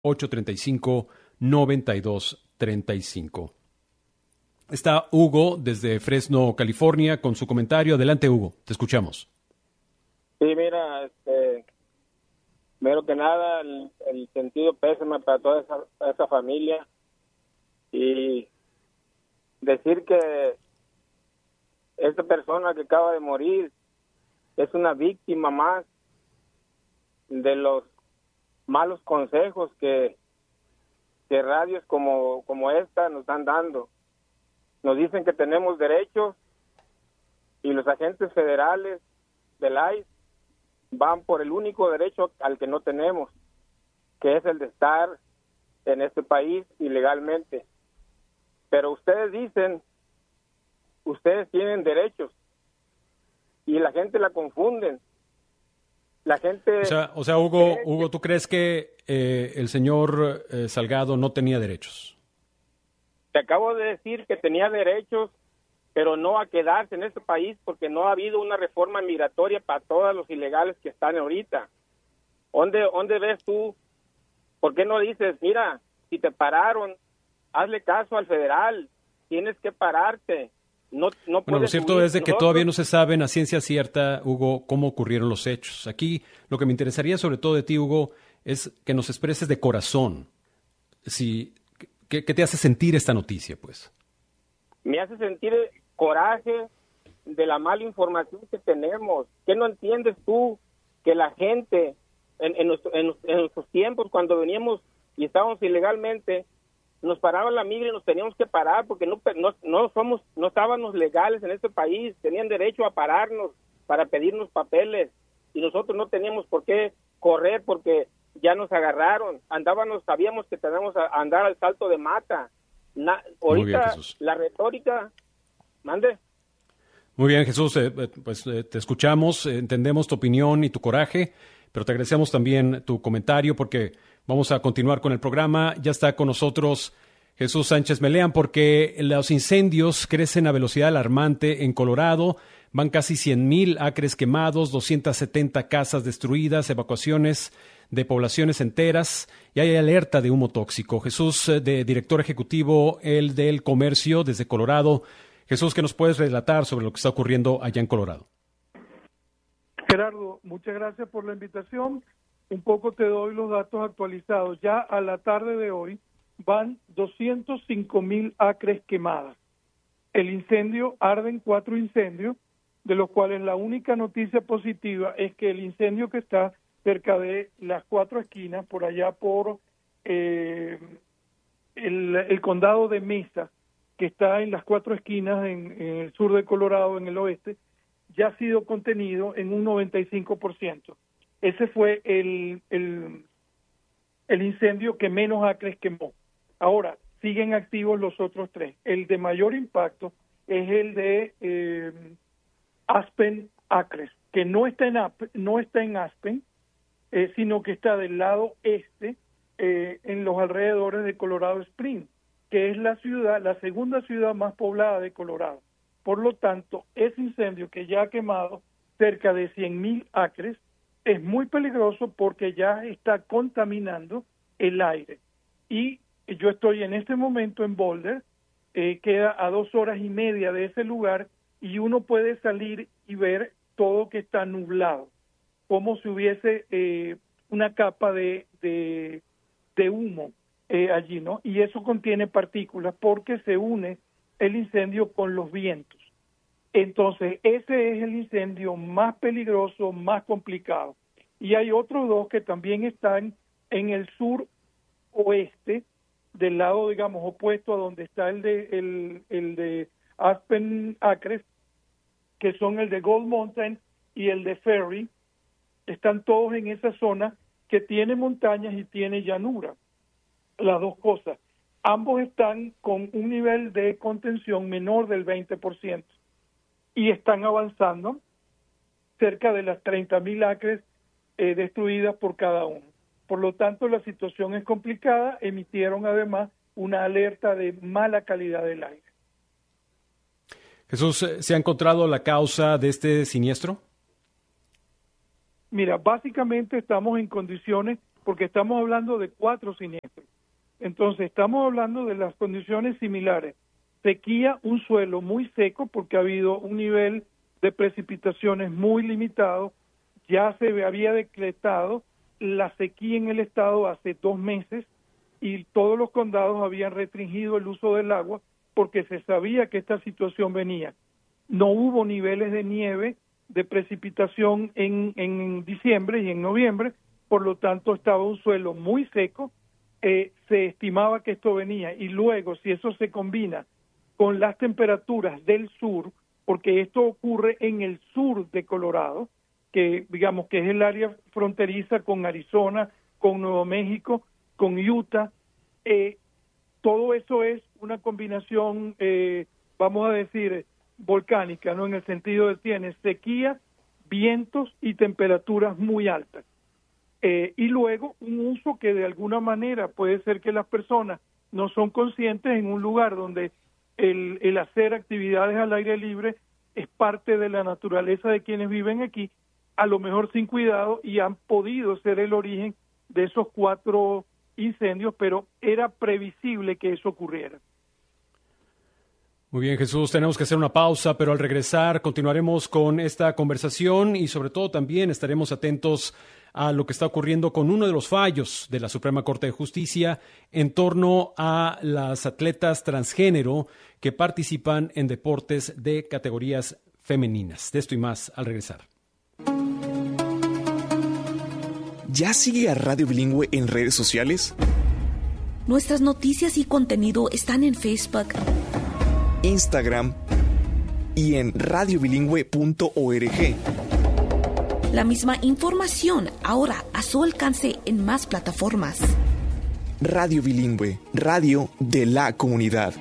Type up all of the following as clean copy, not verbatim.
835-9235. Está Hugo desde Fresno, California, con su comentario. Adelante, Hugo, te escuchamos. Sí, mira, primero que nada, el sentido pésame para toda esa familia y decir que esta persona que acaba de morir es una víctima más de los malos consejos que radios como esta nos están dando. Nos dicen que tenemos derechos y los agentes federales del ICE van por el único derecho al que no tenemos, que es el de estar en este país ilegalmente. Pero ustedes dicen, ustedes tienen derechos y la gente la confunden. La gente... O sea, Hugo, ¿tú crees que el señor Salgado no tenía derechos? Te acabo de decir que tenía derechos, pero no a quedarse en este país porque no ha habido una reforma migratoria para todos los ilegales que están ahorita. ¿Dónde ves tú? ¿Por qué no dices, mira, si te pararon, hazle caso al federal, tienes que pararte? No bueno, lo cierto es de que todavía no se saben a ciencia cierta, Hugo, cómo ocurrieron los hechos. Aquí lo que me interesaría sobre todo de ti, Hugo, es que nos expreses de corazón ¿qué te hace sentir esta noticia, pues? Me hace sentir coraje de la mala información que tenemos. ¿Qué no entiendes tú que la gente en nuestros tiempos, cuando veníamos y estábamos ilegalmente, nos paraban la migra y nos teníamos que parar porque no estábamos legales en este país, tenían derecho a pararnos para pedirnos papeles y nosotros no teníamos por qué correr porque ya nos agarraron, sabíamos que teníamos que andar al salto de mata. Ahorita bien, la retórica, mande. Muy bien, Jesús, te escuchamos, entendemos tu opinión y tu coraje, pero te agradecemos también tu comentario porque vamos a continuar con el programa. Ya está con nosotros Jesús Sánchez Meleán porque los incendios crecen a velocidad alarmante en Colorado. Van casi 100,000 acres quemados, 270 casas destruidas, evacuaciones de poblaciones enteras y hay alerta de humo tóxico. Jesús, director ejecutivo del comercio desde Colorado. Jesús, ¿qué nos puedes relatar sobre lo que está ocurriendo allá en Colorado? Gerardo, muchas gracias por la invitación. Un poco te doy los datos actualizados. Ya a la tarde de hoy van 205,000 acres quemadas. El incendio, arden 4 incendios, de los cuales la única noticia positiva es que el incendio que está cerca de las 4 esquinas, por allá por el condado de Mesa, que está en las 4 esquinas en el sur de Colorado, en el oeste, ya ha sido contenido en un 95%. Ese fue el incendio que menos acres quemó. Ahora, siguen activos los otros 3. El de mayor impacto es el de Aspen Acres, que no está en Aspen, sino que está del lado este, en los alrededores de Colorado Springs, que es la segunda ciudad más poblada de Colorado. Por lo tanto, ese incendio que ya ha quemado cerca de 100,000 acres es muy peligroso porque ya está contaminando el aire. Y yo estoy en este momento en Boulder, queda a 2 horas y media de ese lugar y uno puede salir y ver todo que está nublado, como si hubiese una capa de humo allí, ¿no? Y eso contiene partículas porque se une el incendio con los vientos. Entonces, ese es el incendio más peligroso, más complicado. Y hay otros 2 que también están en el sur oeste, del lado, digamos, opuesto a donde está el de Aspen Acres, que son el de Gold Mountain y el de Ferry. Están todos en esa zona que tiene montañas y tiene llanura. Las 2 cosas. Ambos están con un nivel de contención menor del 20% y están avanzando cerca de las 30,000 acres destruidas por cada uno. Por lo tanto, la situación es complicada. Emitieron además una alerta de mala calidad del aire. Jesús, ¿se ha encontrado la causa de este siniestro? Mira, básicamente estamos en condiciones porque estamos hablando de 4 siniestros. Entonces, estamos hablando de las condiciones similares. Sequía, un suelo muy seco porque ha habido un nivel de precipitaciones muy limitado. Ya se había decretado la sequía en el estado hace 2 meses y todos los condados habían restringido el uso del agua porque se sabía que esta situación venía. No hubo niveles de nieve, de precipitación en diciembre y en noviembre, por lo tanto estaba un suelo muy seco, se estimaba que esto venía, y luego si eso se combina con las temperaturas del sur, porque esto ocurre en el sur de Colorado, que digamos que es el área fronteriza con Arizona, con Nuevo México, con Utah, todo eso es una combinación, vamos a decir, volcánica, ¿no? En el sentido de tiene sequía, vientos y temperaturas muy altas. Y luego un uso que de alguna manera puede ser que las personas no son conscientes en un lugar donde el hacer actividades al aire libre es parte de la naturaleza de quienes viven aquí, a lo mejor sin cuidado, y han podido ser el origen de esos 4 incendios, pero era previsible que eso ocurriera. Muy bien, Jesús, tenemos que hacer una pausa, pero al regresar continuaremos con esta conversación y sobre todo también estaremos atentos a lo que está ocurriendo con uno de los fallos de la Suprema Corte de Justicia en torno a las atletas transgénero que participan en deportes de categorías femeninas. De esto y más al regresar. ¿Ya sigue a Radio Bilingüe en redes sociales? Nuestras noticias y contenido están en Facebook, Instagram y en radiobilingüe.org. La misma información ahora a su alcance en más plataformas. Radio Bilingüe, radio de la comunidad.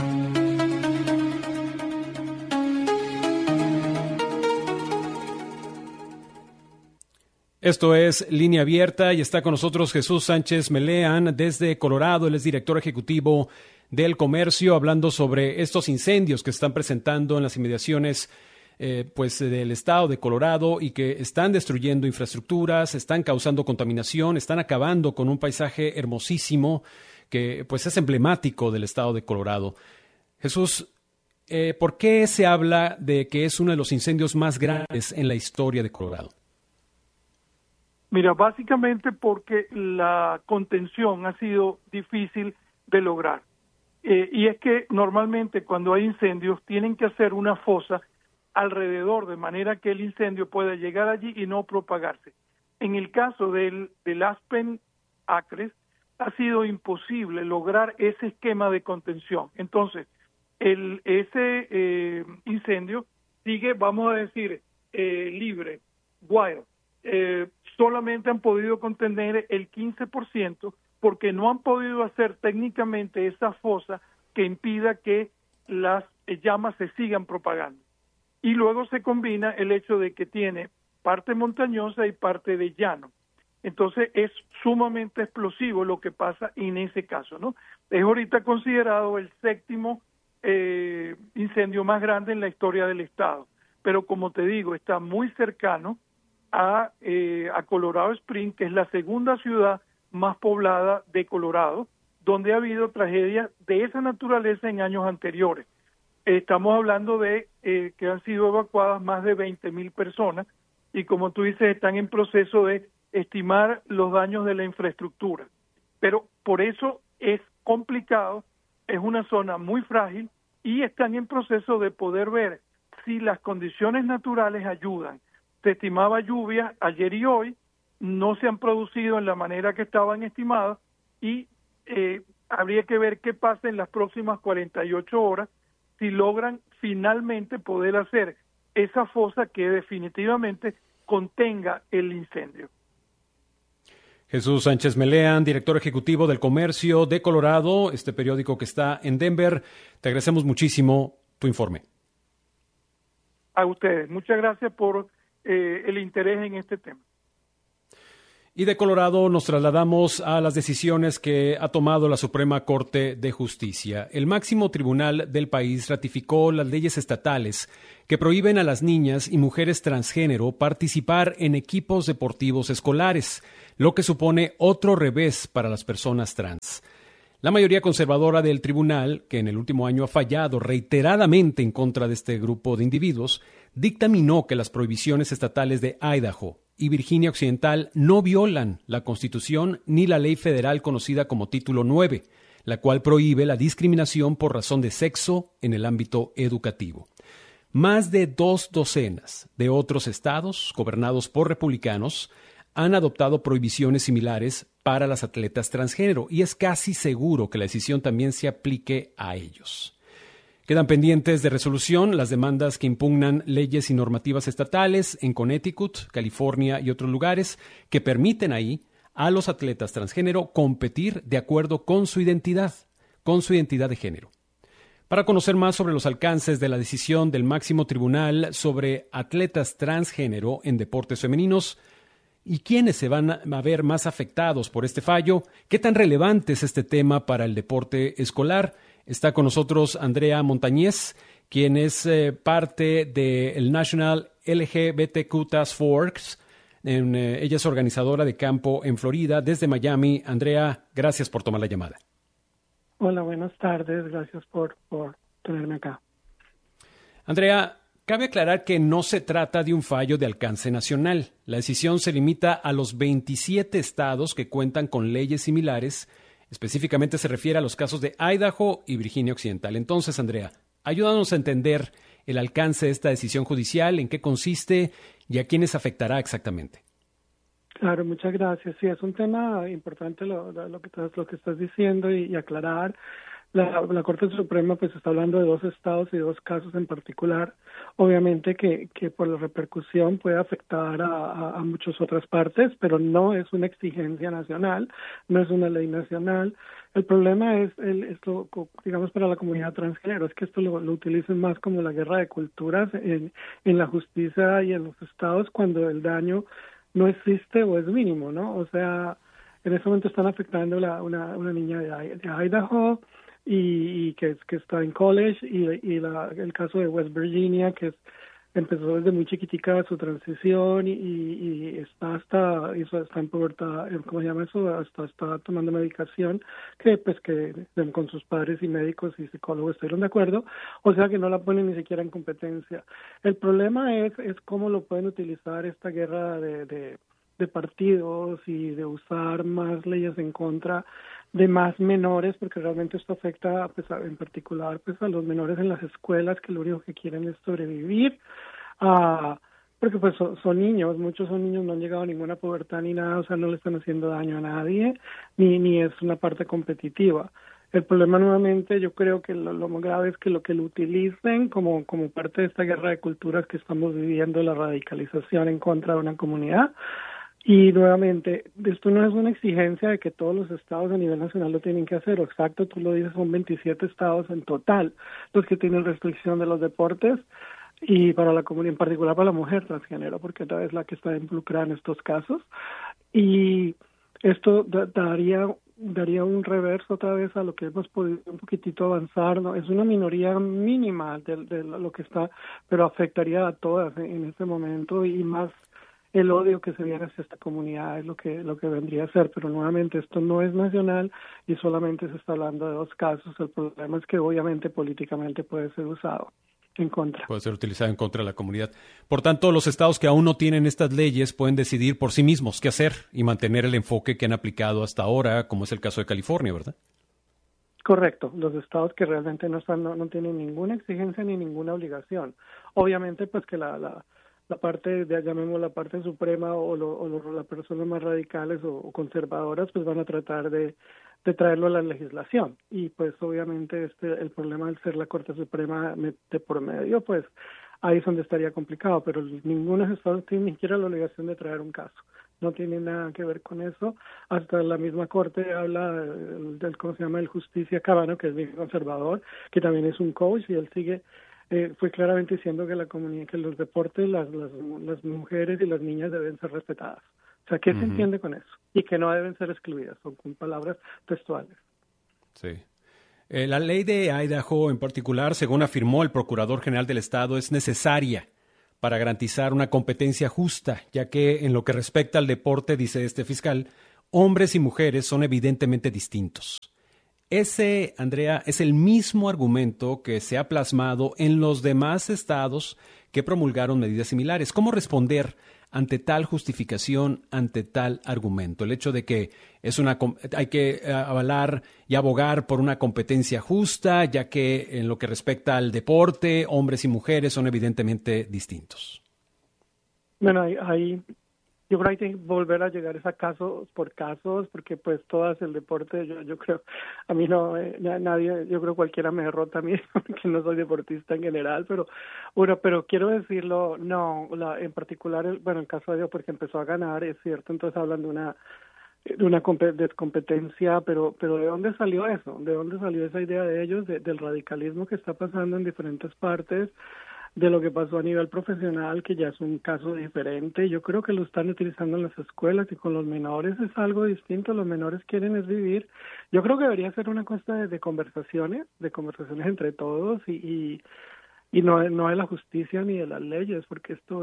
Esto es Línea Abierta y está con nosotros Jesús Sánchez Meleán desde Colorado. Él es director ejecutivo del Comercio, hablando sobre estos incendios que están presentando en las inmediaciones del estado de Colorado y que están destruyendo infraestructuras, están causando contaminación, están acabando con un paisaje hermosísimo que pues es emblemático del estado de Colorado. Jesús, ¿por qué se habla de que es uno de los incendios más grandes en la historia de Colorado? Mira, básicamente porque la contención ha sido difícil de lograr. Y es que normalmente cuando hay incendios tienen que hacer una fosa alrededor de manera que el incendio pueda llegar allí y no propagarse. En el caso del Aspen Acres ha sido imposible lograr ese esquema de contención. Entonces, ese incendio sigue, vamos a decir, libre, wild. Solamente han podido contener el 15% porque no han podido hacer técnicamente esa fosa que impida que las llamas se sigan propagando. Y luego se combina el hecho de que tiene parte montañosa y parte de llano. Entonces es sumamente explosivo lo que pasa en ese caso, ¿no? Es ahorita considerado el 7º incendio más grande en la historia del estado. Pero como te digo, está muy cercano a Colorado Springs, que es la segunda ciudad más poblada de Colorado, donde ha habido tragedias de esa naturaleza en años anteriores. Estamos hablando de que han sido evacuadas más de 20,000 personas y como tú dices, están en proceso de estimar los daños de la infraestructura. Pero por eso es complicado, es una zona muy frágil y están en proceso de poder ver si las condiciones naturales ayudan. Se estimaba lluvia ayer y hoy, no se han producido en la manera que estaban estimadas y habría que ver qué pasa en las próximas 48 horas si logran finalmente poder hacer esa fosa que definitivamente contenga el incendio. Jesús Sánchez Meleán, director ejecutivo del Comercio de Colorado, este periódico que está en Denver. Te agradecemos muchísimo tu informe. A ustedes, muchas gracias por el interés en este tema. Y de Colorado nos trasladamos a las decisiones que ha tomado la Suprema Corte de Justicia. El máximo tribunal del país ratificó las leyes estatales que prohíben a las niñas y mujeres transgénero participar en equipos deportivos escolares, lo que supone otro revés para las personas trans. La mayoría conservadora del tribunal, que en el último año ha fallado reiteradamente en contra de este grupo de individuos, dictaminó que las prohibiciones estatales de Idaho y Virginia Occidental no violan la Constitución ni la ley federal conocida como Título 9, la cual prohíbe la discriminación por razón de sexo en el ámbito educativo. Más de 2 docenas de otros estados, gobernados por republicanos, han adoptado prohibiciones similares para las atletas transgénero y es casi seguro que la decisión también se aplique a ellos. Quedan pendientes de resolución las demandas que impugnan leyes y normativas estatales en Connecticut, California y otros lugares que permiten ahí a los atletas transgénero competir de acuerdo con su identidad de género. Para conocer más sobre los alcances de la decisión del máximo tribunal sobre atletas transgénero en deportes femeninos y quiénes se van a ver más afectados por este fallo, qué tan relevante es este tema para el deporte escolar, está con nosotros Andrea Montañez, quien es parte del National LGBTQ Task Force. Ella es organizadora de campo en Florida, desde Miami. Andrea, gracias por tomar la llamada. Hola, buenas tardes. Gracias por tenerme acá. Andrea, cabe aclarar que no se trata de un fallo de alcance nacional. La decisión se limita a los 27 estados que cuentan con leyes similares. Específicamente se refiere a los casos de Idaho y Virginia Occidental. Entonces, Andrea, ayúdanos a entender el alcance de esta decisión judicial, en qué consiste y a quiénes afectará exactamente. Claro, muchas gracias. Sí, es un tema importante lo que estás diciendo y aclarar. La Corte Suprema pues está hablando de 2 estados y 2 casos en particular. Obviamente que por la repercusión puede afectar a muchas otras partes, pero no es una exigencia nacional, no es una ley nacional. El problema es esto, digamos, para la comunidad transgénero, es que esto lo utilicen más como la guerra de culturas en la justicia y en los estados cuando el daño no existe o es mínimo, ¿no? O sea, en ese momento están afectando una niña de Idaho y que está en college y el caso de West Virginia que empezó desde muy chiquitica su transición y está en pubertad, ¿cómo se llama eso? Está tomando medicación que con sus padres y médicos y psicólogos estuvieron de acuerdo, o sea que no la ponen ni siquiera en competencia. El problema es cómo lo pueden utilizar esta guerra de partidos y de usar más leyes en contra de más menores, porque realmente esto afecta pues, en particular pues, a los menores en las escuelas que lo único que quieren es sobrevivir, porque pues son niños, muchos son niños, no han llegado a ninguna pubertad ni nada, o sea, no le están haciendo daño a nadie, ni es una parte competitiva. El problema nuevamente yo creo que lo más grave es que lo utilicen como parte de esta guerra de culturas que estamos viviendo, la radicalización en contra de una comunidad. Y nuevamente, esto no es una exigencia de que todos los estados a nivel nacional lo tienen que hacer. Exacto, tú lo dices, son 27 estados en total los que tienen restricción de los deportes y para la comunidad, en particular para la mujer transgénero, porque es la que está involucrada en estos casos. Y esto daría un reverso otra vez a lo que hemos podido un poquitito avanzar, ¿no? Es una minoría mínima de lo que está, pero afectaría a todas en este momento y más el odio que se viene hacia esta comunidad es lo que vendría a ser, pero nuevamente esto no es nacional y solamente se está hablando de 2 casos. El problema es que obviamente políticamente puede ser usado en contra. Puede ser utilizado en contra de la comunidad. Por tanto, los estados que aún no tienen estas leyes pueden decidir por sí mismos qué hacer y mantener el enfoque que han aplicado hasta ahora, como es el caso de California, ¿verdad? Correcto, los estados que realmente no tienen ninguna exigencia ni ninguna obligación. Obviamente, pues que la parte, llamémosla la parte suprema o las personas más radicales o conservadoras, pues van a tratar de traerlo a la legislación. Y pues obviamente el problema al ser la Corte Suprema de por medio, pues ahí es donde estaría complicado, pero ninguno de los estados tiene ni siquiera la obligación de traer un caso. No tiene nada que ver con eso. Hasta la misma Corte habla del ¿cómo se llama? El Justicia Kavanaugh, que es bien conservador, que también es un coach, y él sigue fue claramente diciendo que la comunidad, que los deportes, las mujeres y las niñas deben ser respetadas. O sea, ¿qué se entiende con eso? Y que no deben ser excluidas, son con palabras textuales. Sí. La ley de Idaho en particular, según afirmó el Procurador General del Estado, es necesaria para garantizar una competencia justa, ya que en lo que respecta al deporte, dice este fiscal, hombres y mujeres son evidentemente distintos. Ese, Andrea, es el mismo argumento que se ha plasmado en los demás estados que promulgaron medidas similares. ¿Cómo responder ante tal justificación, ante tal argumento? El hecho de que hay que avalar y abogar por una competencia justa, ya que en lo que respecta al deporte, hombres y mujeres son evidentemente distintos. Bueno, yo creo que hay que volver a llegar a casos por casos, porque pues todas el deporte, yo creo, a mí no, nadie, yo creo cualquiera me derrota a mí, que no soy deportista en general, pero quiero decirlo, en particular, el caso de Dios, porque empezó a ganar, es cierto, entonces hablan de una competencia, pero ¿de dónde salió eso? ¿De dónde salió esa idea de ellos, del radicalismo que está pasando en diferentes partes? De lo que pasó a nivel profesional, que ya es un caso diferente. Yo creo que lo están utilizando en las escuelas y con los menores es algo distinto. Los menores quieren es vivir. Yo creo que debería ser una cuestión de conversaciones entre todos y no de la justicia ni de las leyes, porque esto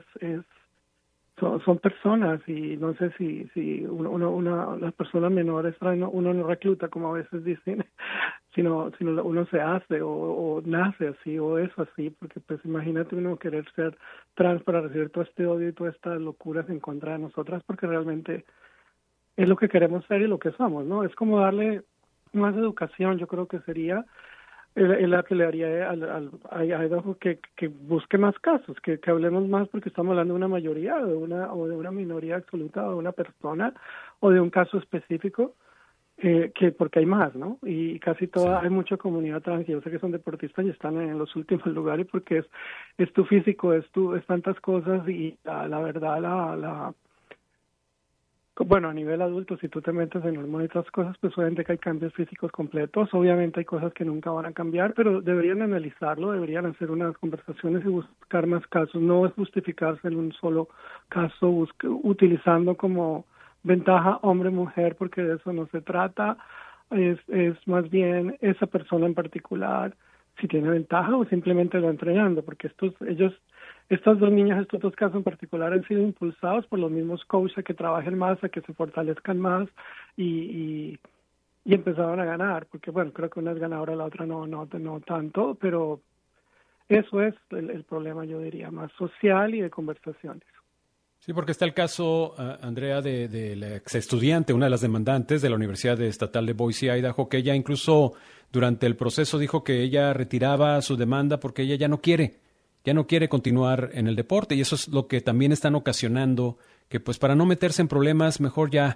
son personas y no sé si las personas menores uno no recluta, como a veces dicen, sino uno se hace o nace así o es así, porque pues imagínate uno querer ser trans para recibir todo este odio y todas estas locuras en contra de nosotras, porque realmente es lo que queremos ser y lo que somos, ¿no? Es como darle más educación, yo creo que sería la que le haría a Idaho que busque más casos, que hablemos más, porque estamos hablando de una mayoría o de una minoría absoluta o de una persona o de un caso específico, porque hay más, ¿no? Y casi toda, hay mucha comunidad trans, yo sé que son deportistas y están en los últimos lugares porque es tu físico, es tantas cosas y la verdad bueno, a nivel adulto, si tú te metes en hormonas y otras cosas, pues obviamente que hay cambios físicos completos, obviamente hay cosas que nunca van a cambiar, pero deberían analizarlo, deberían hacer unas conversaciones y buscar más casos, no es justificarse en un solo caso, utilizando como ventaja hombre-mujer, porque de eso no se trata, es más bien esa persona en particular, si tiene ventaja o simplemente lo entrenando, porque estas dos niñas, estos dos casos en particular han sido impulsados por los mismos coaches a que trabajen más, a que se fortalezcan más y empezaron a ganar, porque bueno, creo que una es ganadora, la otra no tanto, pero eso es el problema, yo diría, más social y de conversaciones. Sí, porque está el caso, Andrea, de la ex estudiante, una de las demandantes de la Universidad Estatal de Boise, Idaho, que ella incluso durante el proceso dijo que ella retiraba su demanda porque ella ya no quiere continuar en el deporte, y eso es lo que también están ocasionando, que pues para no meterse en problemas, mejor ya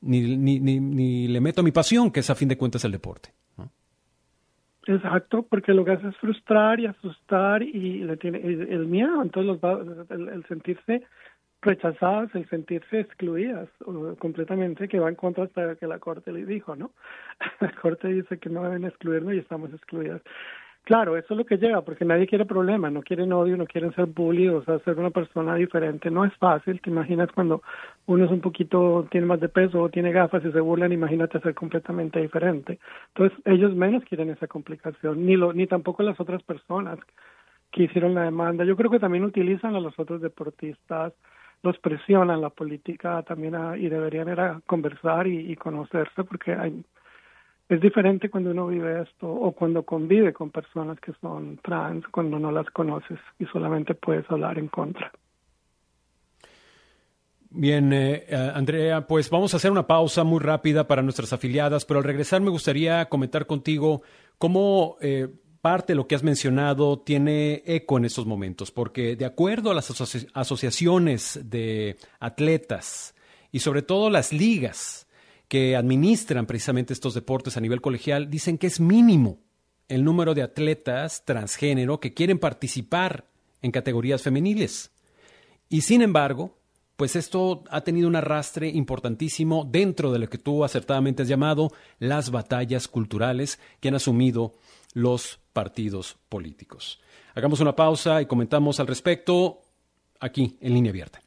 ni le meto mi pasión, que es a fin de cuentas el deporte, ¿no? Exacto, porque lo que hace es frustrar y asustar y le tiene el miedo, entonces el sentirse rechazadas, el sentirse excluidas completamente, que va en contra hasta que la Corte le dijo, ¿no? La Corte dice que no deben excluirnos y estamos excluidas. Claro, eso es lo que llega, porque nadie quiere problemas, no quieren odio, no quieren ser bully, o sea, ser una persona diferente. No es fácil, te imaginas cuando uno es un poquito, tiene más de peso o tiene gafas y se burlan, imagínate ser completamente diferente. Entonces, ellos menos quieren esa complicación, ni tampoco las otras personas que hicieron la demanda. Yo creo que también utilizan a los otros deportistas, los presionan la política también y deberían ir a conversar y conocerse, porque es diferente cuando uno vive esto o cuando convive con personas que son trans, cuando no las conoces y solamente puedes hablar en contra. Bien, Andrea, pues vamos a hacer una pausa muy rápida para nuestras afiliadas, pero al regresar me gustaría comentar contigo cómo parte de lo que has mencionado tiene eco en estos momentos, porque de acuerdo a las asociaciones de atletas y sobre todo las ligas que administran precisamente estos deportes a nivel colegial, dicen que es mínimo el número de atletas transgénero que quieren participar en categorías femeniles. Y sin embargo, pues esto ha tenido un arrastre importantísimo dentro de lo que tú acertadamente has llamado las batallas culturales que han asumido los partidos políticos. Hagamos una pausa y comentamos al respecto aquí en Línea Abierta.